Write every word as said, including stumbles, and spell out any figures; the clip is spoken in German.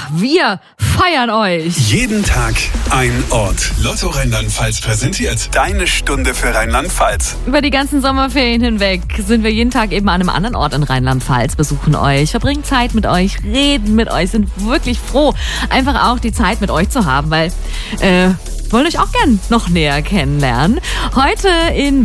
wir feiern euch. Jeden Tag ein Ort. Lotto Rheinland-Pfalz präsentiert deine Stunde für Rheinland-Pfalz. Über die ganzen Sommerferien hinweg sind wir jeden Tag eben an einem anderen Ort in Rheinland-Pfalz, besuchen euch, verbringen Zeit mit euch, reden mit euch, sind wirklich froh, einfach auch die Zeit mit euch zu haben, weil äh, wollen euch auch gern noch näher kennenlernen. Heute in